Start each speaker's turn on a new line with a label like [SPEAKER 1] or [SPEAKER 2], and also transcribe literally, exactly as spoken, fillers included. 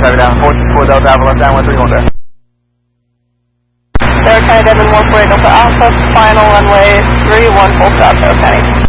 [SPEAKER 1] traffic down, four, four Delta Alpha left down, one three one there.
[SPEAKER 2] Sarah County, Devon one four eight Delta Alpha, final runway three one full stop, Sarah County.